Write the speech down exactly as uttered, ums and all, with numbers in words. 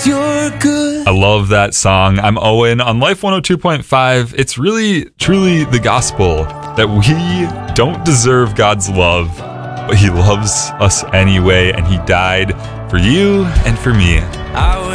you're good. I love that song. I'm Owen on Life one oh two point five. It's really, truly the gospel that we don't deserve God's love, but he loves us anyway, and he died for you and for me. I